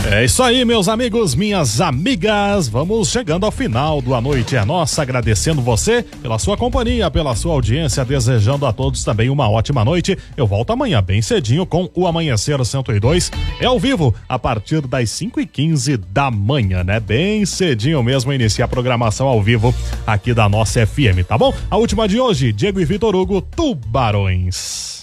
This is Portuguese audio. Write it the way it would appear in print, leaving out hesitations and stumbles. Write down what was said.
É isso aí, meus amigos, minhas amigas. Vamos chegando ao final do A Noite é Nossa, agradecendo você pela sua companhia, pela sua audiência, desejando a todos também uma ótima noite. Eu volto amanhã bem cedinho com o Amanhecer 102. É ao vivo, a partir das 5h15 da manhã, né? Bem cedinho mesmo, iniciar a programação ao vivo aqui da nossa FM, tá bom? A última de hoje, Diego e Vitor Hugo, Tubarões.